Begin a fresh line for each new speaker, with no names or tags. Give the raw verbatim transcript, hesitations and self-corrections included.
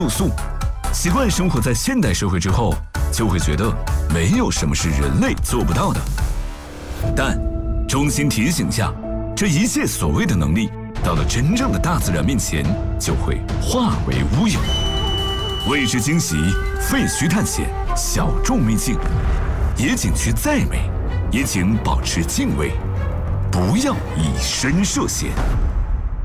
露宿。习惯生活在现代社会之后，就会觉得没有什么是人类做不到的。但衷心提醒下，这一切所谓的能力，到了真正的大自然面前，就会化为乌有。未知惊喜，废墟探险，小众秘境，野景区再美，也请保持敬畏，不要以身涉险。